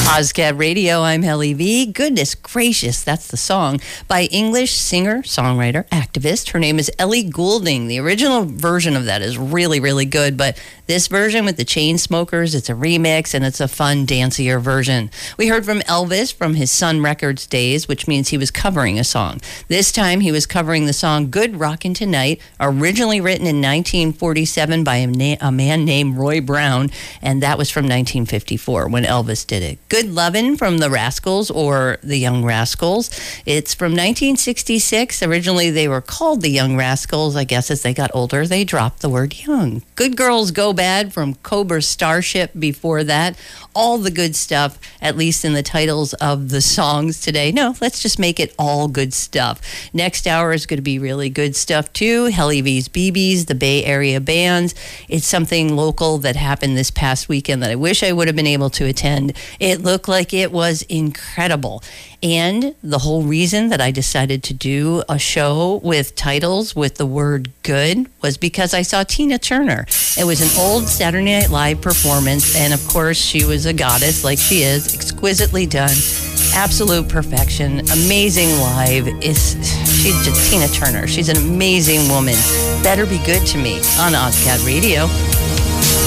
Ozcat Radio, I'm Helly V. Goodness gracious, that's the song by English singer, songwriter, activist. Her name is Ellie Goulding. The original version of that is really, really good, but this version with the Chainsmokers, it's a remix and it's a fun, dancier version. We heard from Elvis from his Sun Records days, which means he was covering a song. This time he was covering the song Good Rockin' Tonight, originally written in 1947 by a man named Roy Brown, and that was from 1954 when Elvis did it. Good Lovin' from the Rascals, or the Young Rascals. It's from 1966. Originally they were called the Young Rascals. I guess as they got older, they dropped the word young. Good Girls Go Bad from Cobra Starship before that. All the good stuff, at least in the titles of the songs today. No, let's just make it all good stuff. Next hour is going to be really good stuff too. Helly V's BBs, the Bay Area bands. It's something local that happened this past weekend that I wish I would have been able to attend. It looked like it was incredible. And the whole reason that I decided to do a show with titles with the word good was because I saw Tina Turner. It was an old Saturday Night Live performance, and of course she was a goddess like she is, exquisitely done, absolute perfection, amazing live. She's just Tina Turner. She's an amazing woman. Better Be Good to Me on Ozcat Radio.